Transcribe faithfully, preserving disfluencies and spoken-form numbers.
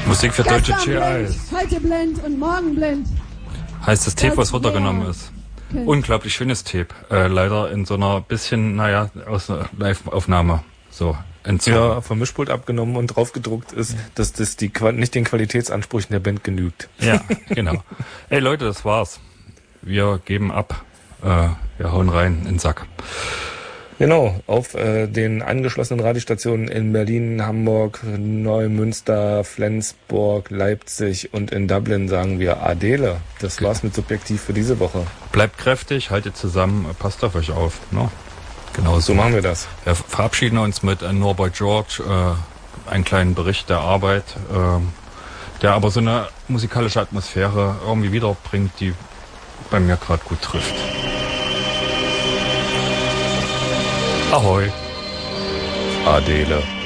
Musik für deutsche G Is. Heute blind und morgen blind. Heißt das Tape, was runtergenommen ist. Okay. Unglaublich schönes Tape. Äh, leider in so einer bisschen, naja, aus einer Live-Aufnahme. So, entzogen. Ja, vom Mischpult abgenommen und draufgedruckt ist, dass das die nicht den Qualitätsansprüchen der Band genügt. Ja, genau. Ey Leute, das war's. Wir geben ab. Äh, wir hauen rein in den Sack. Genau, auf äh, den angeschlossenen Radiostationen in Berlin, Hamburg, Neumünster, Flensburg, Leipzig und in Dublin sagen wir Adele. Das war's mit Subjektiv für diese Woche. Bleibt kräftig, haltet zusammen, passt auf euch auf. Ne? Genau, so machen wir das. Wir verabschieden uns mit äh, Norbert George, äh, einen kleinen Bericht der Arbeit, äh, der aber so eine musikalische Atmosphäre irgendwie wiederbringt, die bei mir gerade gut trifft. Ahoi. Adele.